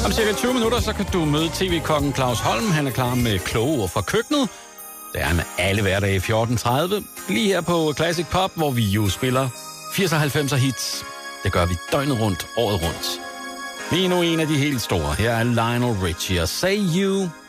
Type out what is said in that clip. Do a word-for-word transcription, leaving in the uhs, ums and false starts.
Om cirka tyve minutter, så kan du møde tv-kongen Claus Holm. Han er klar med kloge ord fra køkkenet. Det er han alle hverdage fjorten tredive. Lige her på Classic Pop, hvor vi jo spiller firs og halvfemser hits. Det gør vi døgnet rundt, året rundt. Lige nu en af de helt store. Her er Lionel Richie og Say You.